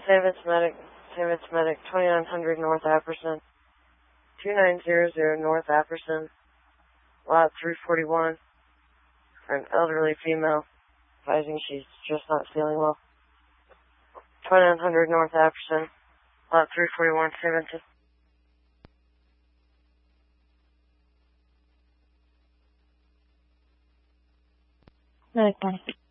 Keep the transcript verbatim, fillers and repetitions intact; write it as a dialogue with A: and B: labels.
A: Savitz Medic, Savitz Medic, twenty-nine hundred North Apperson, two nine zero zero North Apperson, lot three forty-one, for an elderly female, advising she's just not feeling well. twenty-nine hundred North Apperson, lot three forty-one, Savitz.
B: Medic one.